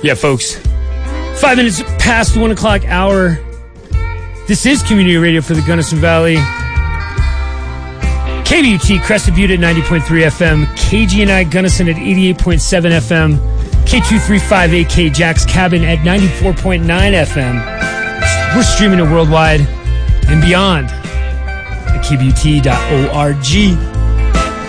Yeah, folks. 5 minutes past the 1 o'clock hour. This is Community Radio for the Gunnison Valley. KBUT, Crested Butte at 90.3 FM. KGNI, Gunnison at 88.7 FM. K235AK, Jack's Cabin at 94.9 FM. We're streaming it worldwide and beyond at kbut.org.